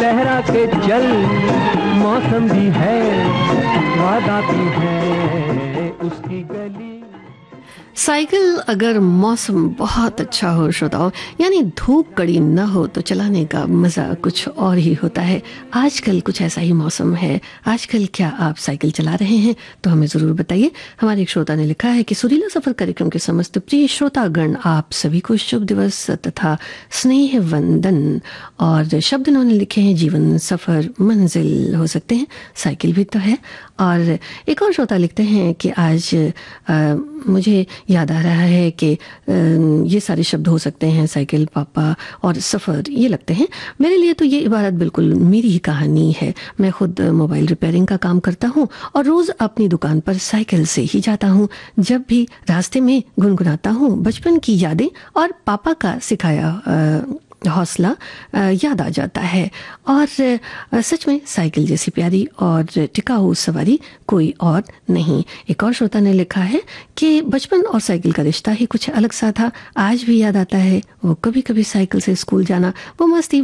लहरा के चल, मौसम भी है, वादा भी है उसकी गली। साइकिल अगर मौसम बहुत अच्छा हो श्रोताओं, यानी धूप कड़ी न हो तो चलाने का मज़ा कुछ और ही होता है। आजकल कुछ ऐसा ही मौसम है। आजकल क्या आप साइकिल चला रहे हैं तो हमें ज़रूर बताइए। हमारे एक श्रोता ने लिखा है कि सुरीला सफ़र कार्यक्रम के समस्त प्रिय श्रोतागण, आप सभी को शुभ दिवस तथा स्नेह वंदन। और शब्द इन्होंने लिखे हैं, जीवन सफ़र मंजिल हो सकते हैं, साइकिल भी तो है। और एक और श्रोता लिखते हैं कि आज मुझे याद आ रहा है कि ये सारे शब्द हो सकते हैं, साइकिल, पापा और सफ़र, ये लगते हैं। मेरे लिए तो ये इबारत बिल्कुल मेरी ही कहानी है। मैं खुद मोबाइल रिपेयरिंग का काम करता हूँ और रोज़ अपनी दुकान पर साइकिल से ही जाता हूँ। जब भी रास्ते में गुनगुनाता हूँ बचपन की यादें और पापा का सिखाया हौसला याद आ जाता है। और सच में साइकिल जैसी प्यारी और टिकाऊ सवारी कोई और नहीं। एक और श्रोता ने लिखा है कि बचपन और साइकिल का रिश्ता ही कुछ अलग सा था। आज भी याद आता है वो कभी कभी साइकिल से स्कूल जाना, वो मस्ती